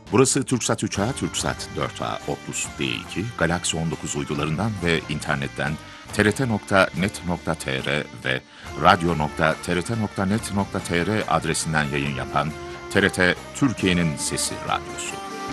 Burası Türksat 3A, Türksat 4A, Optus D2, Galaxy 19 uydularından ve internetten trt.net.tr ve radyo.trt.net.tr adresinden yayın yapan TRT Türkiye'nin Sesi Radyosu.